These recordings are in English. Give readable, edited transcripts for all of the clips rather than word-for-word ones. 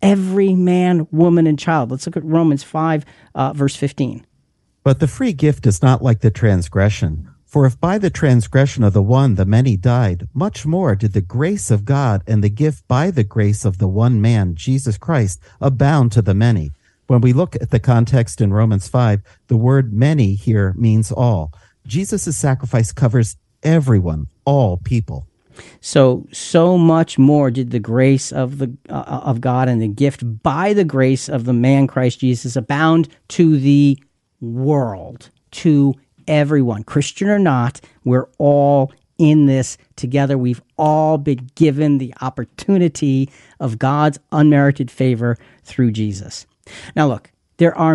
every man, woman, and child. Let's look at Romans 5, verse 15. But the free gift is not like the transgression. For if by the transgression of the one the many died, much more did the grace of God and the gift by the grace of the one man, Jesus Christ, abound to the many. When we look at the context in Romans 5, the word many here means all. Jesus' sacrifice covers everyone, all people. So much more did the grace of God and the gift by the grace of the man Christ Jesus abound to the world, to everyone, Christian or not. We're all in this together. We've all been given the opportunity of God's unmerited favor through Jesus. Now look, there are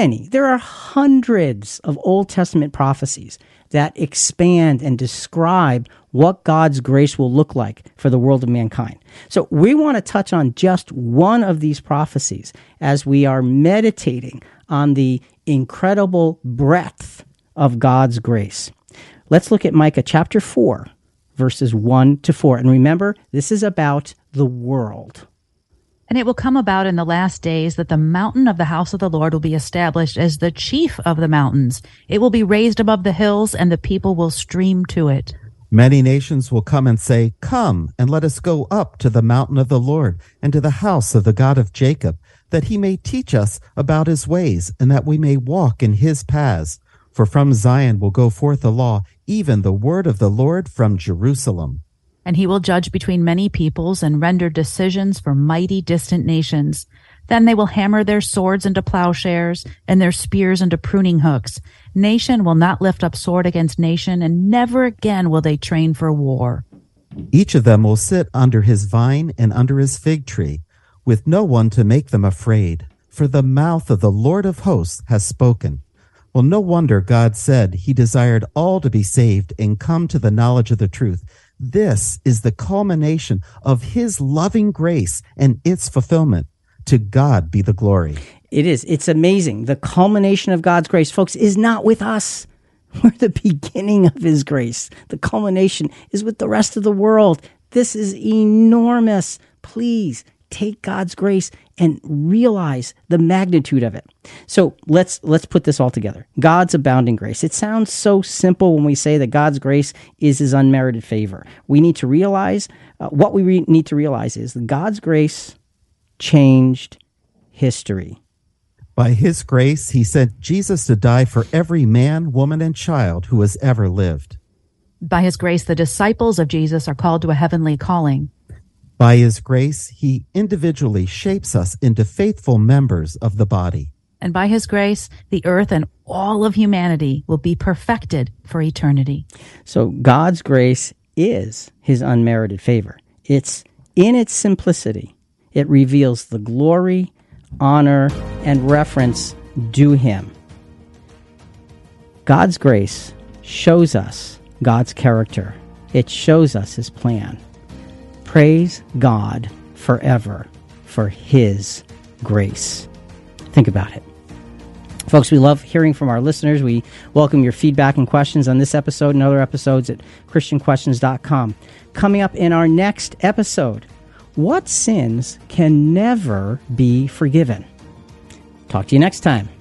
hundreds of Old Testament prophecies that expand and describe what God's grace will look like for the world of mankind. So we want to touch on just one of these prophecies as we are meditating on the incredible breadth of God's grace. Let's look at Micah chapter 4, verses 1 to 4. And remember, this is about the world. And it will come about in the last days that the mountain of the house of the Lord will be established as the chief of the mountains. It will be raised above the hills, and the people will stream to it. Many nations will come and say, "Come, and let us go up to the mountain of the Lord, and to the house of the God of Jacob, that he may teach us about his ways, and that we may walk in his paths. For from Zion will go forth the law, even the word of the Lord from Jerusalem." And he will judge between many peoples and render decisions for mighty distant nations. Then they will hammer their swords into plowshares and their spears into pruning hooks. Nation will not lift up sword against nation, and never again will they train for war. Each of them will sit under his vine and under his fig tree, with no one to make them afraid. For the mouth of the Lord of hosts has spoken. Well, no wonder God said he desired all to be saved and come to the knowledge of the truth. This is the culmination of his loving grace and its fulfillment. To God be the glory. It is. It's amazing. The culmination of God's grace, folks, is not with us. We're the beginning of his grace. The culmination is with the rest of the world. This is enormous. Please take God's grace and realize the magnitude of it. So let's put this all together. God's abounding grace. It sounds so simple when we say that God's grace is his unmerited favor. We need to realize, what we need to realize is that God's grace changed history. By his grace, he sent Jesus to die for every man, woman, and child who has ever lived. By his grace, the disciples of Jesus are called to a heavenly calling. By his grace, he individually shapes us into faithful members of the body. And by his grace, the earth and all of humanity will be perfected for eternity. So God's grace is his unmerited favor. It's in its simplicity. It reveals the glory, honor, and reverence due him. God's grace shows us God's character. It shows us his plan. Praise God forever for his grace. Think about it. Folks, we love hearing from our listeners. We welcome your feedback and questions on this episode and other episodes at ChristianQuestions.com. Coming up in our next episode, what sins can never be forgiven? Talk to you next time.